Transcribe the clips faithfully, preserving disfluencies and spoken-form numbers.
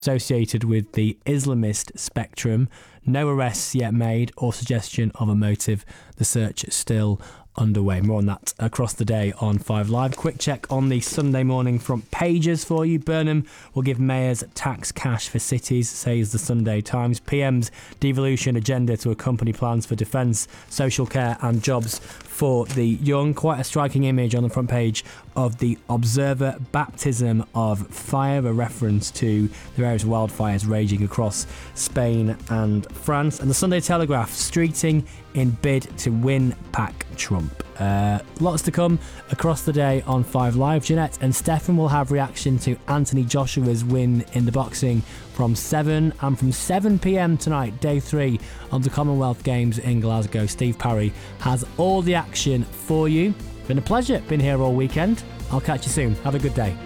associated with the Islamist spectrum. No arrests yet made or suggestion of a motive. The search is still underway. More on that across the day on five Live. Quick check on the Sunday morning front pages for you. Burnham will give mayors tax cash for cities, says the Sunday Times. P M's devolution agenda to accompany plans for defence, social care and jobs for the young. Quite a striking image on the front page of the Observer. Baptism of fire, a reference to the various wildfires raging across Spain and France. And the Sunday Telegraph, streeting in bid to win Pack Trump. Uh, lots to come across the day on five Live. Jeanette and Stefan will have reaction to Anthony Joshua's win in the boxing from seven, and from seven p.m. tonight, day three of the Commonwealth Games in Glasgow. Steve Parry has all the action for you. Been a pleasure, been here all weekend. I'll catch you soon. Have a good day.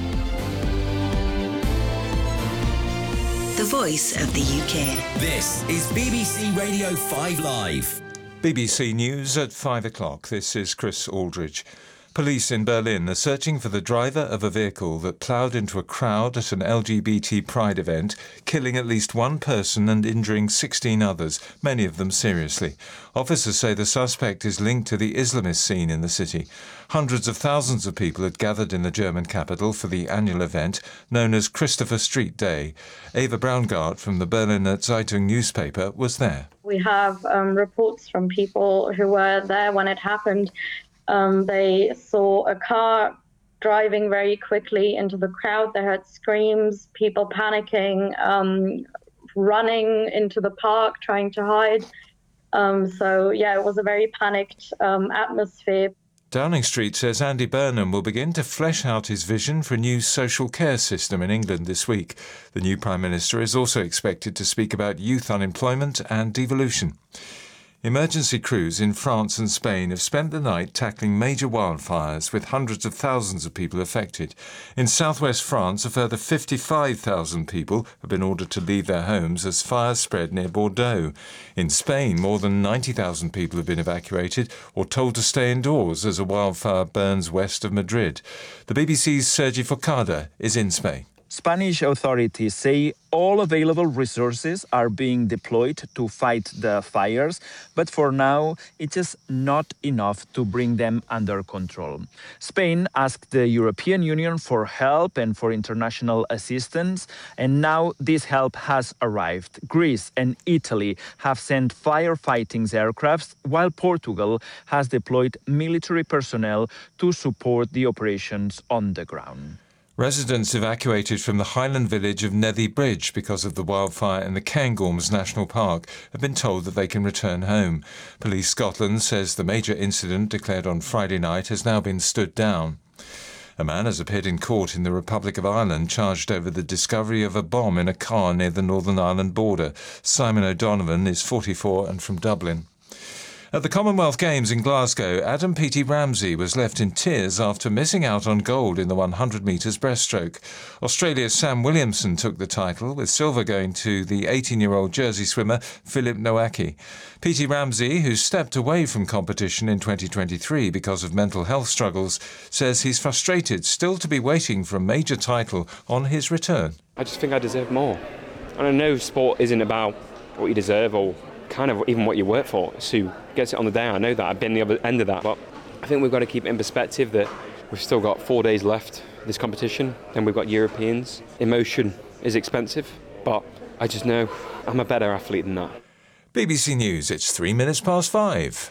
The voice of the U K. This is B B C Radio five Live. B B C News at five o'clock. This is Chris Aldridge. Police in Berlin are searching for the driver of a vehicle that ploughed into a crowd at an L G B T pride event, killing at least one person and injuring sixteen others, many of them seriously. Officers say the suspect is linked to the Islamist scene in the city. Hundreds of thousands of people had gathered in the German capital for the annual event known as Christopher Street Day. Ava Braungart from the Berliner Zeitung newspaper was there. We have um, reports from people who were there when it happened. Um, they saw a car driving very quickly into the crowd. They heard screams, people panicking, um, running into the park, trying to hide. Um, so, yeah, it was a very panicked um, atmosphere. Downing Street says Andy Burnham will begin to flesh out his vision for a new social care system in England this week. The new Prime Minister is also expected to speak about youth unemployment and devolution. Emergency crews in France and Spain have spent the night tackling major wildfires with hundreds of thousands of people affected. In southwest France, a further fifty-five thousand people have been ordered to leave their homes as fires spread near Bordeaux. In Spain, more than ninety thousand people have been evacuated or told to stay indoors as a wildfire burns west of Madrid. The B B C's Sergi Forcada is in Spain. Spanish authorities say all available resources are being deployed to fight the fires, but for now, it is not enough to bring them under control. Spain asked the European Union for help and for international assistance, and now this help has arrived. Greece and Italy have sent firefighting aircrafts, while Portugal has deployed military personnel to support the operations on the ground. Residents evacuated from the Highland village of Nethy Bridge because of the wildfire in the Cairngorms National Park have been told that they can return home. Police Scotland says the major incident declared on Friday night has now been stood down. A man has appeared in court in the Republic of Ireland charged over the discovery of a bomb in a car near the Northern Ireland border. Simon O'Donovan is forty-four and from Dublin. At the Commonwealth Games in Glasgow, Adam Peaty Ramsey was left in tears after missing out on gold in the one hundred metres breaststroke. Australia's Sam Williamson took the title, with silver going to the eighteen-year-old Jersey swimmer Philip Nowacki. Peaty Ramsey, who stepped away from competition in twenty twenty-three because of mental health struggles, says he's frustrated still to be waiting for a major title on his return. I just think I deserve more. And I know sport isn't about what you deserve or kind of even what you work for. It's who gets it on the day. I know that. I've been the other end of that. But I think we've got to keep it in perspective that we've still got four days left this competition. Then we've got Europeans. Emotion is expensive, but I just know I'm a better athlete than that. B B C News, it's three minutes past five.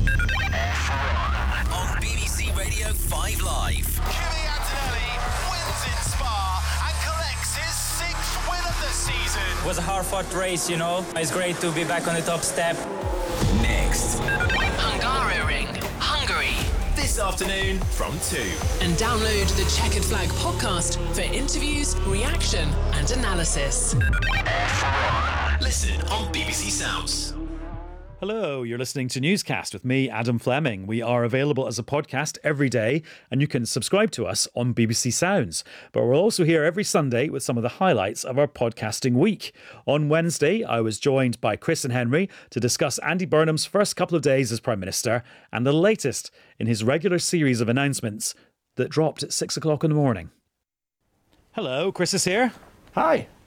On B B C Radio five Live. Kimi Antonelli wins in Spa and collects his sixth win of the season. It was a hard-fought race, you know. It's great to be back on the top step. Next. Hungaroring, Hungary. This afternoon from two. And download the Checkered Flag podcast for interviews, reaction and analysis. Listen on B B C Sounds. Hello, you're listening to Newscast with me, Adam Fleming. We are available as a podcast every day, and you can subscribe to us on B B C Sounds. But we're also here every Sunday with some of the highlights of our podcasting week. On Wednesday, I was joined by Chris and Henry to discuss Andy Burnham's first couple of days as Prime Minister and the latest in his regular series of announcements that dropped at six o'clock in the morning. Hello, Chris is here. Hi.